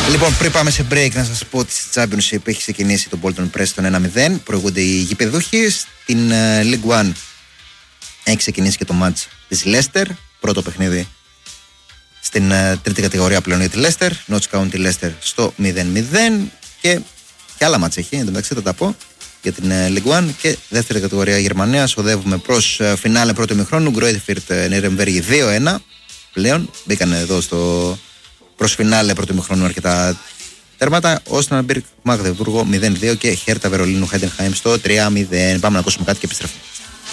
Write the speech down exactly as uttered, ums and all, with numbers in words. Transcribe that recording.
Λοιπόν, πριν πάμε σε break, να σας πω ότι στη Championship έχει ξεκινήσει το Bolton Preston ένα μηδέν. Προηγούνται οι γηπεδούχοι. Στην uh, League One έχει ξεκινήσει και το match της Leicester. Πρώτο παιχνίδι στην uh, τρίτη κατηγορία πλέον για τη Leicester. Notts County Leicester στο μηδέν μηδέν. Και, και άλλα match έχει, εντωμεταξύ θα τα πω για την uh, League One. Και δεύτερη κατηγορία Γερμανίας. Οδεύουμε προς uh, φινάλε πρώτου ημιχρόνου. Γκρόιντεφιρτ Νίρεμβέργη δύο ένα. Πλέον μπήκαν εδώ στο προς φινάλε πρώτου ημιχρόνου αρκετά τέρματα. Όσναμπεργκ Μαγδεβούργο μηδέν δύο και Χέρτα Βερολίνου Χέντενχάιμ στο τρία μηδέν. Πάμε να ακούσουμε κάτι και επιστρέφουμε.